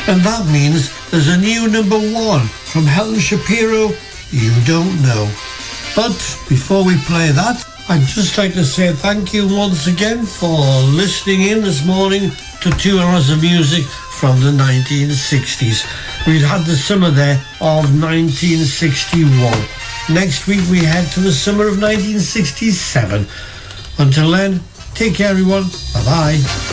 And that means there's a new number 1 from Helen Shapiro, You Don't Know. But before we play that, I'd just like to say thank you once again for listening in this morning to 2 hours of music from the 1960s. We'd had the summer there of 1961. Next week we head to the summer of 1967. Until then, take care everyone. Bye-bye.